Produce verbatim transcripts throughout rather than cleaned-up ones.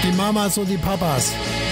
Die Mamas und die Papas.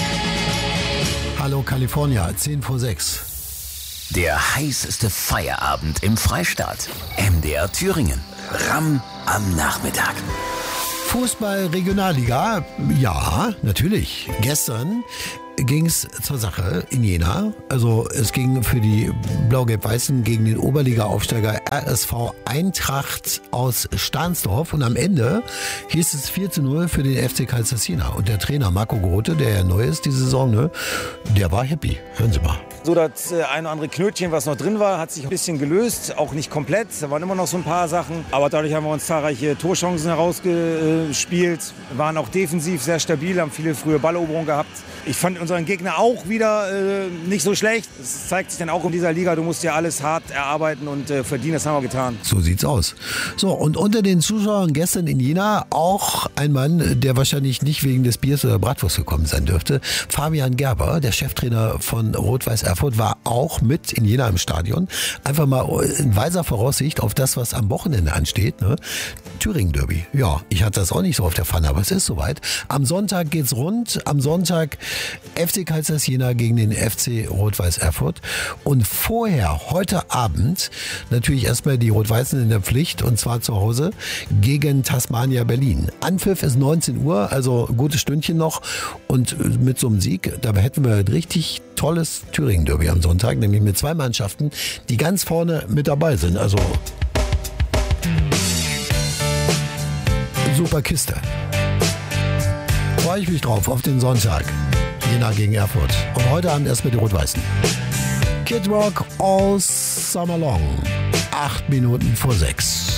Hallo California, zehn vor sechs. Der heißeste Feierabend im Freistaat. M D R Thüringen. Ramm am Nachmittag. Fußball Regionalliga, ja, natürlich. Gestern ging es zur Sache in Jena. Also es ging für die Blau-Gelb-Weißen gegen den Oberliga-Aufsteiger R S V Eintracht aus Stahnsdorf. Und am Ende hieß es vier zu null für den F C Carl Zeiss Jena. Und der Trainer Marco Grote, der ja neu ist diese Saison, ne, der war happy. Hören Sie mal. So, das äh, ein oder andere Knötchen, was noch drin war, hat sich ein bisschen gelöst. Auch nicht komplett. Da waren immer noch so ein paar Sachen. Aber dadurch haben wir uns zahlreiche Torchancen herausgespielt. Waren auch defensiv sehr stabil, haben viele frühe Balleroberungen gehabt. Ich fand unseren Gegner auch wieder äh, nicht so schlecht. Das zeigt sich dann auch in dieser Liga. Du musst ja alles hart erarbeiten und äh, verdienen. Das haben wir getan. So sieht's aus. So, und unter den Zuschauern gestern in Jena auch ein Mann, der wahrscheinlich nicht wegen des Biers oder Bratwurst gekommen sein dürfte. Fabian Gerber, der Cheftrainer von Rot-Weiß Erfurt, war auch mit in Jena im Stadion. Einfach mal in weiser Voraussicht auf das, was am Wochenende ansteht. Ne? Thüringen-Derby. Ja, ich hatte das auch nicht so auf der Pfanne, aber es ist soweit. Am Sonntag geht's rund. Am Sonntag F C Carl Zeiss Jena gegen den F C Rot-Weiß Erfurt. Und vorher, heute Abend, natürlich erstmal die Rot-Weißen in der Pflicht, und zwar zu Hause gegen Tasmania Berlin. Anpfiff ist neunzehn Uhr, also ein gutes Stündchen noch. Und mit so einem Sieg, dabei hätten wir ein richtig tolles Thüringen-Derby am Sonntag, nämlich mit zwei Mannschaften, die ganz vorne mit dabei sind. Also super Kiste. Freue ich mich drauf auf den Sonntag. Jena gegen Erfurt. Und heute Abend erstmal die Rot-Weißen. Kid Rock all summer long. Acht Minuten vor sechs.